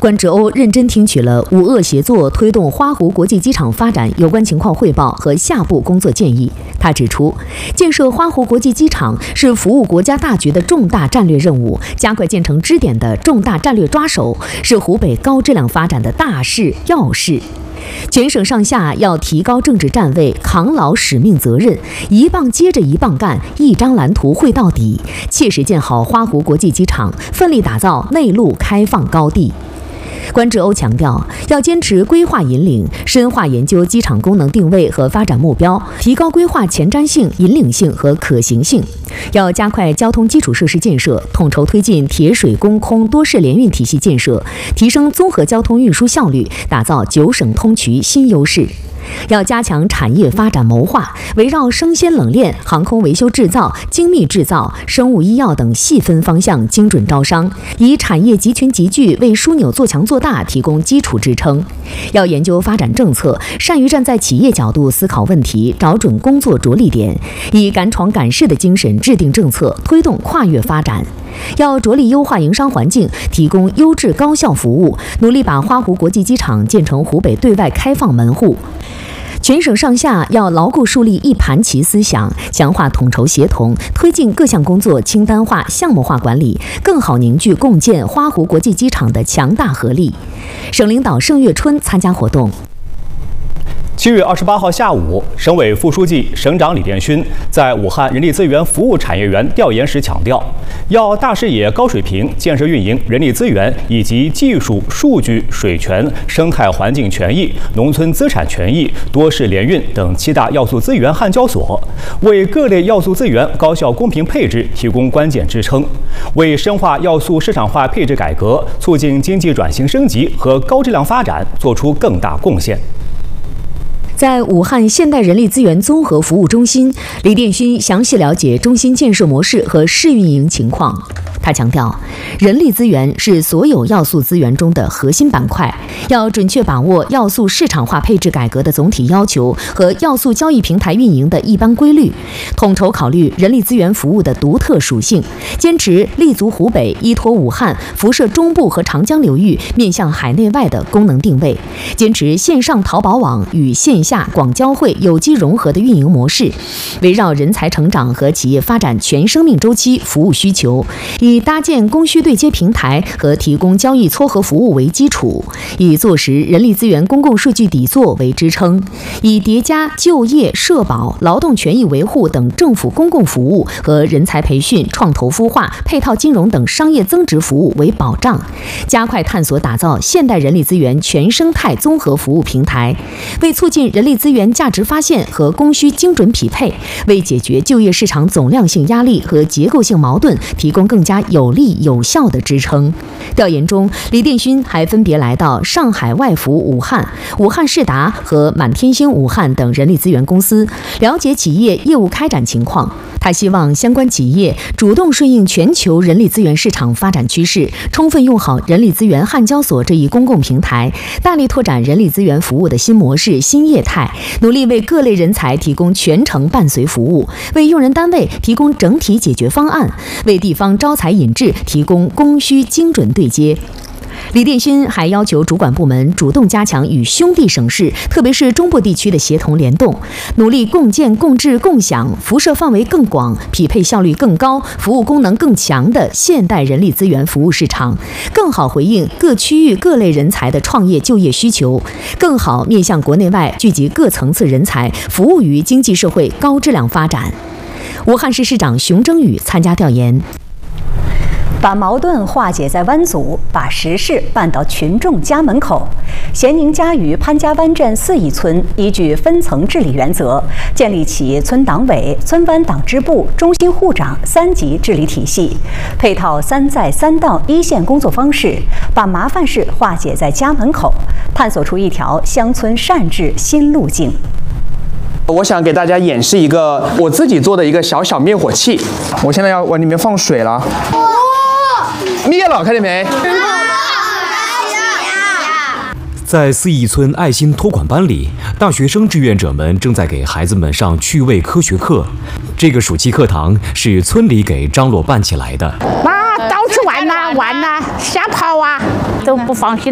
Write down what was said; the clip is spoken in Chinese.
关志欧认真听取了五鄂协作推动花湖国际机场发展有关情况汇报和下步工作建议。他指出，建设花湖国际机场是服务国家大局的重大战略任务，加快建成支点的重大战略抓手，是湖北高质量发展的大事要事。全省上下要提高政治站位，扛牢使命责任，一棒接着一棒干，一张蓝图绘到底，切实建好花湖国际机场，奋力打造内陆开放高地。关志欧强调，要坚持规划引领，深化研究机场功能定位和发展目标，提高规划前瞻性、引领性和可行性。要加快交通基础设施建设，统筹推进铁水公空多式联运体系建设，提升综合交通运输效率，打造9省通衢新优势。要加强产业发展谋划，围绕生鲜冷链、航空维修制造、精密制造、生物医药等细分方向精准招商，以产业集群集聚为枢纽做强做大提供基础支撑。要研究发展政策，善于站在企业角度思考问题，找准工作着力点，以敢闯敢试的精神制定政策，推动跨越发展。要着力优化营商环境，提供优质高效服务，努力把花湖国际机场建成湖北对外开放门户。全省上下要牢固树立一盘棋思想，强化统筹协同，推进各项工作清单化、项目化管理，更好凝聚共建花湖国际机场的强大合力。省领导盛月春参加活动。 7月28号下午，省委副书记、省长李殿勋在武汉人力资源服务产业园调研时强调，要大视野、高水平建设运营人力资源以及技术、数据、水权、生态环境权益、农村资产权益、多式联运等7大要素资源焊交所，为各类要素资源高效公平配置提供关键支撑，为深化要素市场化配置改革、促进经济转型升级和高质量发展作出更大贡献。 在武汉现代人力资源综合服务中心，李殿勋详细了解中心建设模式和试运营情况。他强调，人力资源是所有要素资源中的核心板块，要准确把握要素市场化配置改革的总体要求和要素交易平台运营的一般规律，统筹考虑人力资源服务的独特属性，坚持立足湖北、依托武汉、辐射中部和长江流域、面向海内外的功能定位，坚持线上淘宝网与线下广交汇有机融合的运营模式，围绕人才成长和企业发展全生命周期服务需求，以搭建供需对接平台和提供交易撮合服务为基础，以坐实人力资源公共数据底座为支撑，以叠加就业、社保、劳动权益维护等政府公共服务和人才培训、创投孵化、配套金融等商业增值服务为保障，加快探索打造现代人力资源全生态综合服务平台，为促进人力资源价值发现和供需精准匹配，为解决就业市场总量性压力和结构性矛盾提供更加有力有效的支撑。调研中，李殿勋还分别来到上海外服武汉、武汉世达和满天星武汉等人力资源公司，了解企业业务开展情况。他希望相关企业主动顺应全球人力资源市场发展趋势，充分用好人力资源焊交所这一公共平台，大力拓展人力资源服务的新模式、新业态，努力为各类人才提供全程伴随服务，为用人单位提供整体解决方案，为地方招才引智提供供需精准对接。李殿勋还要求主管部门主动加强与兄弟省市，特别是中部地区的协同联动，努力共建、共治、共享辐射范围更广、匹配效率更高、服务功能更强的现代人力资源服务市场，更好回应各区域各类人才的创业就业需求，更好面向国内外聚集各层次人才，服务于经济社会高质量发展。武汉市市长熊征宇参加调研。 把矛盾化解在湾组，把实事办到群众家门口。咸宁家于潘家湾镇4邑村依据分层治理原则，建立起村党委、村湾党支部、中心户长3级治理体系，配套3在3到一线工作方式，把麻烦事化解在家门口，探索出一条乡村善治新路径。 我想给大家演示一个我自己做的一个小灭火器，我现在要往里面放水了。灭了，看见没？ 在4邑村爱心托管班里，大学生志愿者们正在给孩子们上趣味科学课。这个暑期课堂是村里给张罗办起来的。 到处玩呐，瞎跑啊，都不放心。